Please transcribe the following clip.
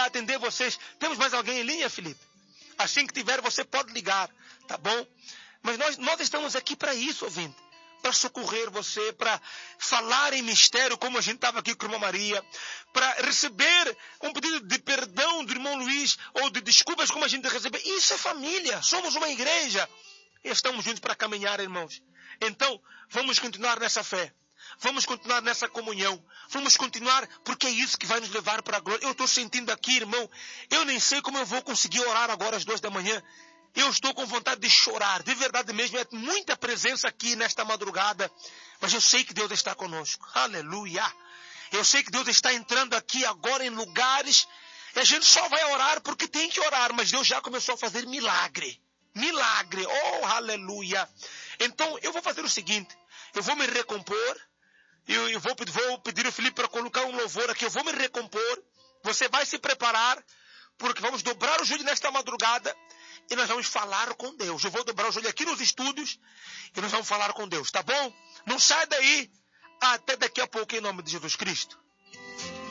para atender vocês. Temos mais alguém em linha, Felipe? Assim que tiver, você pode ligar, tá bom? Mas nós estamos aqui para isso, ouvinte. Para socorrer você, para falar em mistério, como a gente estava aqui com a irmã Maria, para receber um pedido de perdão do irmão Luiz, ou de desculpas como a gente recebe. Isso é família, somos uma igreja. E estamos juntos para caminhar, irmãos. Então, vamos continuar nessa fé. Vamos continuar nessa comunhão. Vamos continuar, porque é isso que vai nos levar para a glória. Eu estou sentindo aqui, irmão, eu nem sei como eu vou conseguir orar agora às 2 da manhã. Eu estou com vontade de chorar, de verdade mesmo. É muita presença aqui nesta madrugada. Mas eu sei que Deus está conosco. Aleluia. Eu sei que Deus está entrando aqui agora em lugares. E a gente só vai orar porque tem que orar. Mas Deus já começou a fazer milagre. Milagre. Oh, aleluia. Então, eu vou fazer o seguinte. Eu vou me recompor. Eu vou pedir ao Felipe para colocar um louvor aqui. Eu vou me recompor. Você vai se preparar. Porque vamos dobrar o joelho nesta madrugada. E nós vamos falar com Deus. Eu vou dobrar o joelho aqui nos estúdios. E nós vamos falar com Deus, tá bom? Não sai daí. Até daqui a pouco, em nome de Jesus Cristo.